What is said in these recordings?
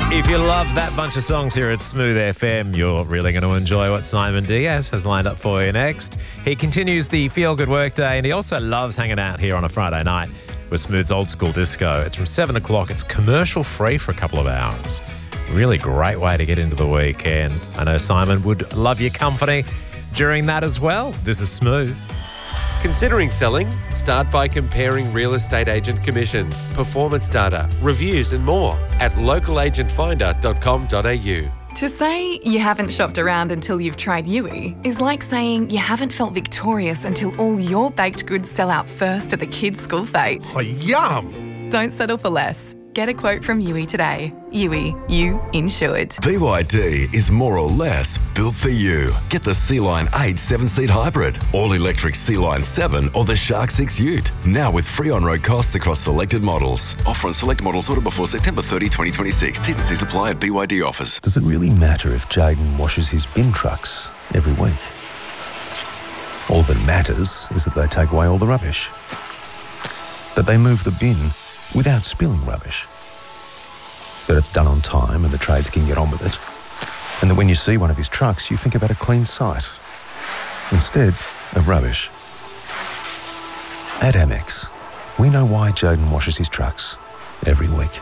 If you love that bunch of songs here at Smooth FM, you're really going to enjoy what Simon Diaz has lined up for you next. He continues the Feel Good Workday, and he also loves hanging out here on a Friday night with Smooth's Old School Disco. It's from 7 o'clock. It's commercial free for a couple of hours. Really great way to get into the weekend. I know Simon would love your company during that as well. This is Smooth. Considering selling? Start by comparing real estate agent commissions, performance data, reviews and more at localagentfinder.com.au. To say you haven't shopped around until you've tried Yui is like saying you haven't felt victorious until all your baked goods sell out first at the kids' school fete. Oh, yum! Don't settle for less. Get a quote from Yui today. Yui, you insured. BYD is more or less built for you. Get the Sea-Line 8 7-seat hybrid, all-electric Sea-Line 7 or the Shark 6 Ute. Now with free on-road costs across selected models. Offer on select models ordered before September 30, 2026. T's and C's apply at BYD offers. Does it really matter if Jaden washes his bin trucks every week? All that matters is that they take away all the rubbish. That they move the bin without spilling rubbish. That it's done on time and the trades can get on with it. And that when you see one of his trucks, you think about a clean site instead of rubbish. At Amex, we know why Jaden washes his trucks every week.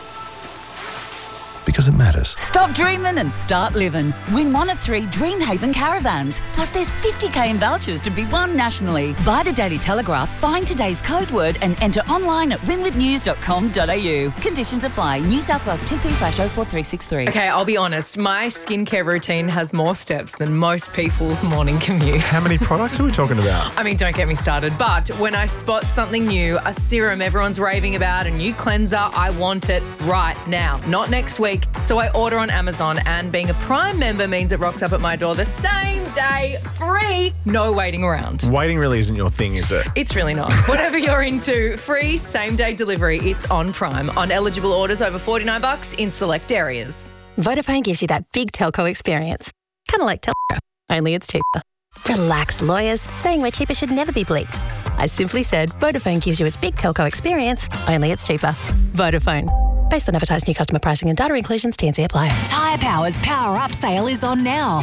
Because it matters. Stop dreaming and start living. Win one of 3 Dreamhaven caravans. Plus there's 50k in vouchers to be won nationally. Buy the Daily Telegraph, find today's code word and enter online at winwithnews.com.au. Conditions apply. New South Wales 2P/04363. Okay, I'll be honest. My skincare routine has more steps than most people's morning commute. How many products are we talking about? I mean, don't get me started. But when I spot something new, a serum everyone's raving about, a new cleanser, I want it right now, not next week. So I order on Amazon, and being a Prime member means it rocks up at my door the same day, free, no waiting around. Waiting really isn't your thing, is it? It's really not. Whatever you're into, free same-day delivery, it's on Prime. On eligible orders over $49 in select areas. Vodafone gives you that big telco experience. Kind of like Telco, only it's cheaper. Relax, lawyers. Saying we're cheaper should never be bleeped. I simply said Vodafone gives you its big telco experience, only it's cheaper. Vodafone. Based on advertised new customer pricing and data inclusions, T&C apply. Tyre Power's Power Up sale is on now.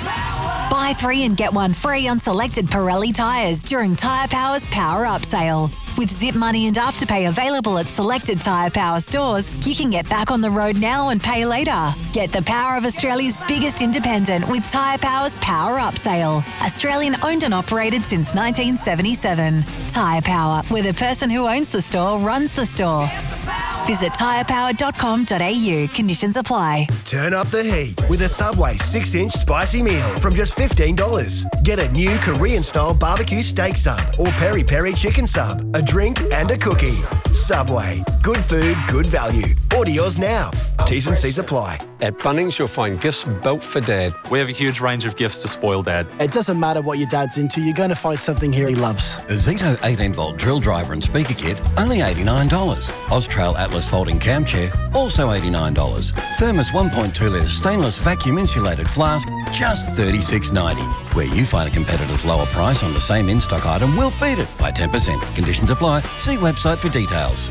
Buy 3 and get 1 free on selected Pirelli tyres during Tyre Power's Power Up sale. With Zip Money and Afterpay available at selected Tyre Power stores, you can get back on the road now and pay later. Get the power of Australia's biggest independent with Tyre Power's Power Up sale. Australian owned and operated since 1977. Tyre Power, where the person who owns the store runs the store. Visit tyrepower.com.au. Conditions apply. Turn up the heat with a Subway 6-inch spicy meal from just $15. Get a new Korean-style barbecue steak sub or peri-peri chicken sub, a drink and a cookie. Subway. Good food, good value. Order yours now. T's and C's apply. At Bunnings, you'll find gifts built for Dad. We have a huge range of gifts to spoil Dad. It doesn't matter what your dad's into, you're going to find something here he loves. A Zito 18-volt drill driver and speaker kit, only $89. Austrail Atlas folding cam chair, also $89. Thermos 1.2-litre stainless vacuum insulated flask, just $36.90. Where you find a competitor's lower price on the same in-stock item, we'll beat it by 10%. Conditions apply. See website for details.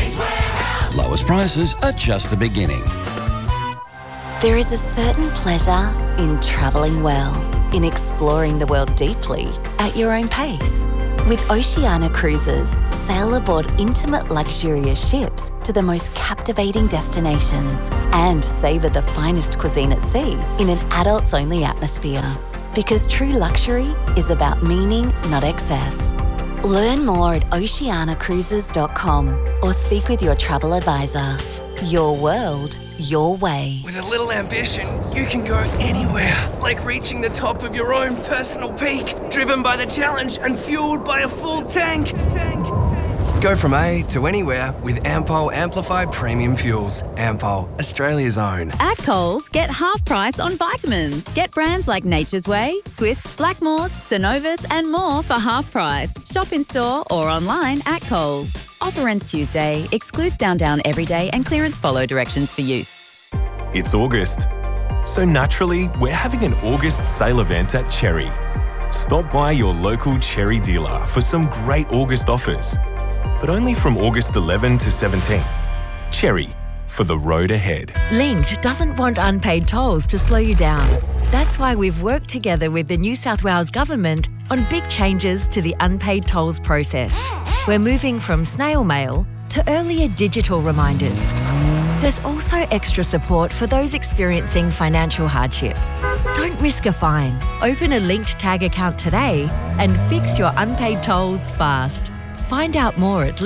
Lowest prices are just the beginning. There is a certain pleasure in travelling well, in exploring the world deeply at your own pace. With Oceania Cruises, sail aboard intimate, luxurious ships to the most captivating destinations and savour the finest cuisine at sea in an adults-only atmosphere. Because true luxury is about meaning, not excess. Learn more at oceanacruises.com or speak with your travel advisor. Your world, your way. With a little ambition, you can go anywhere. Like reaching the top of your own personal peak, driven by the challenge and fueled by a full tank. Go from A to anywhere with Ampol Amplified Premium Fuels. Ampol, Australia's own. At Coles, get half price on vitamins. Get brands like Nature's Way, Swiss, Blackmores, Synovus and more for half price. Shop in store or online at Coles. Offer ends Tuesday. Excludes Down everyday and clearance follow directions for use. It's August. So naturally, we're having an August sale event at Cherry. Stop by your local Cherry dealer for some great August offers. But only from August 11 to 17. Cherry, for the road ahead. Linked doesn't want unpaid tolls to slow you down. That's why we've worked together with the New South Wales Government on big changes to the unpaid tolls process. We're moving from snail mail to earlier digital reminders. There's also extra support for those experiencing financial hardship. Don't risk a fine. Open a Linked Tag account today and fix your unpaid tolls fast. Find out more at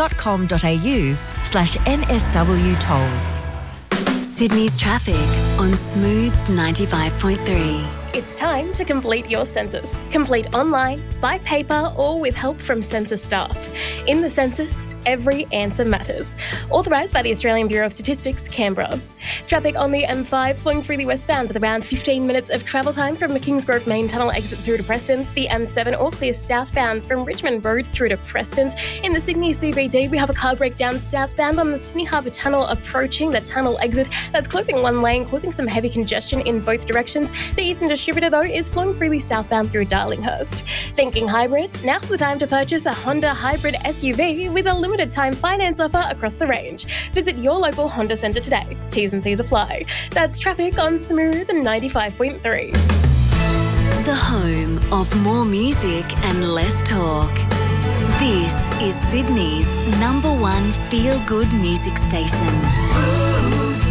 linked.com.au/NSW tolls. Sydney's traffic on Smooth 95.3. It's time to complete your census. Complete online, by paper, or with help from census staff. In the census, every answer matters. Authorised by the Australian Bureau of Statistics, Canberra. Traffic on the M5 flowing freely westbound with around 15 minutes of travel time from the Kingsgrove Main Tunnel exit through to Preston's. The M7 all clear southbound from Richmond Road through to Preston's. In the Sydney CBD, we have a car breakdown southbound on the Sydney Harbour Tunnel approaching the tunnel exit. That's closing one lane, causing some heavy congestion in both directions. The Eastern Distributor, though, is flowing freely southbound through Darlinghurst. Thinking hybrid? Now's the time to purchase a Honda hybrid SUV with a limited time finance offer across the range. Visit your local Honda centre today. T's and C's apply. That's traffic on Smooth 95.3. The home of more music and less talk. This is Sydney's #1 feel-good music station. Smooth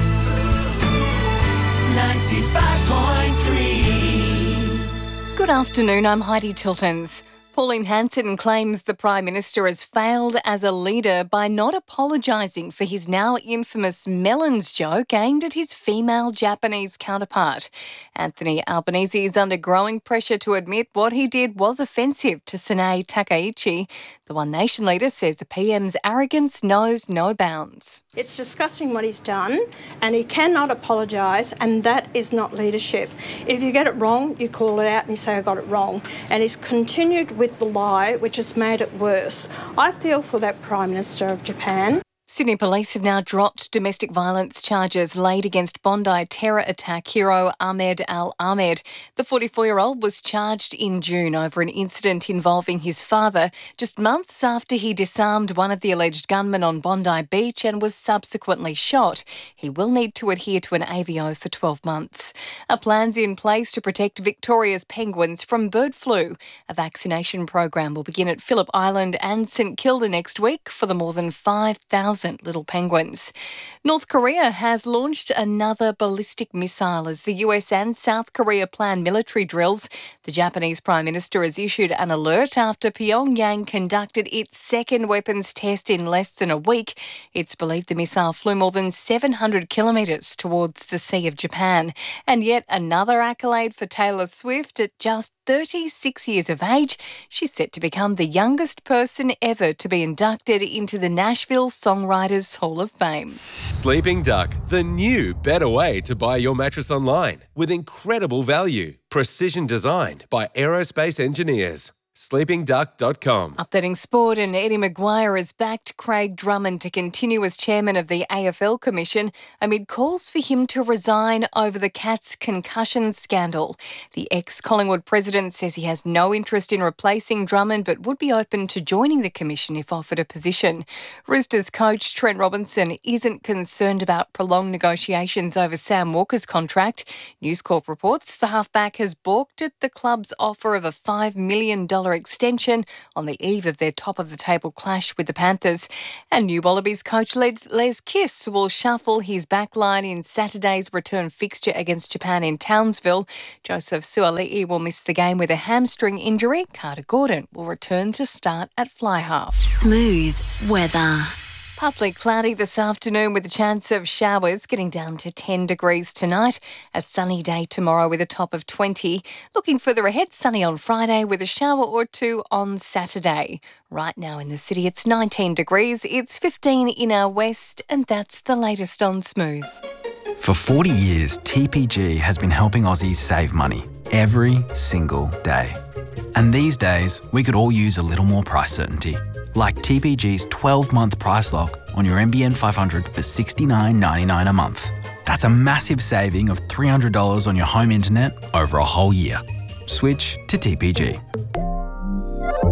95.3. Good afternoon, I'm Heidi Tiltons. Pauline Hanson claims the Prime Minister has failed as a leader by not apologising for his now infamous melons joke aimed at his female Japanese counterpart. Anthony Albanese is under growing pressure to admit what he did was offensive to Sanae Takaichi. The One Nation leader says the PM's arrogance knows no bounds. It's disgusting what he's done, and he cannot apologise, and that is not leadership. If you get it wrong, you call it out and you say, I got it wrong. And he's continued with the lie, which has made it worse. I feel for that Prime Minister of Japan. Sydney Police have now dropped domestic violence charges laid against Bondi terror attack hero Ahmed Al-Ahmed. The 44-year-old was charged in June over an incident involving his father, just months after he disarmed one of the alleged gunmen on Bondi Beach and was subsequently shot. He will need to adhere to an AVO for 12 months. A plan's in place to protect Victoria's penguins from bird flu. A vaccination program will begin at Phillip Island and St Kilda next week for the more than 5,000 little penguins. North Korea has launched another ballistic missile as the US and South Korea plan military drills. The Japanese Prime Minister has issued an alert after Pyongyang conducted its second weapons test in less than a week. It's believed the missile flew more than 700 kilometres towards the Sea of Japan. And yet another accolade for Taylor Swift at just 36 years of age. She's set to become the youngest person ever to be inducted into the Nashville Songwriters Hall of Fame. Sleeping Duck, the new, better way to buy your mattress online with incredible value. Precision designed by aerospace engineers. sleepingduck.com. Updating sport, and Eddie Maguire has backed Craig Drummond to continue as chairman of the AFL Commission amid calls for him to resign over the Cats concussion scandal. The ex-Collingwood president says he has no interest in replacing Drummond but would be open to joining the commission if offered a position. Roosters coach Trent Robinson isn't concerned about prolonged negotiations over Sam Walker's contract. News Corp reports the halfback has balked at the club's offer of a $5 million extension on the eve of their top-of-the-table clash with the Panthers. And New Wallabies coach Les Kiss will shuffle his backline in Saturday's return fixture against Japan in Townsville. Joseph Suali'i will miss the game with a hamstring injury. Carter Gordon will return to start at fly half. Smooth weather. Partly cloudy this afternoon with a chance of showers, getting down to 10 degrees tonight. A sunny day tomorrow with a top of 20. Looking further ahead, sunny on Friday with a shower or two on Saturday. Right now in the city, it's 19 degrees. It's 15 in our west, and that's the latest on Smooth. For 40 years, TPG has been helping Aussies save money every single day. And these days, we could all use a little more price certainty. Like TPG's 12-month price lock on your NBN 500 for $69.99 a month. That's a massive saving of $300 on your home internet over a whole year. Switch to TPG.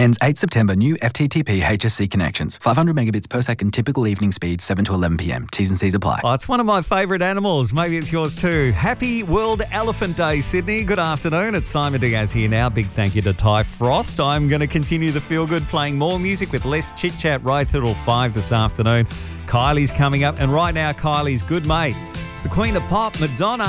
Ends 8 September. New FTTP HSC connections. 500 megabits per second. Typical evening speed 7 to 11 p.m. T's and C's apply. Oh, it's one of my favourite animals. Maybe it's yours too. Happy World Elephant Day, Sydney. Good afternoon. It's Simon Diaz here now. Big thank you to Ty Frost. I'm going to continue the feel good, playing more music with less chit chat right through till 5 this afternoon. Kylie's coming up, and right now Kylie's good mate. It's the Queen of Pop, Madonna.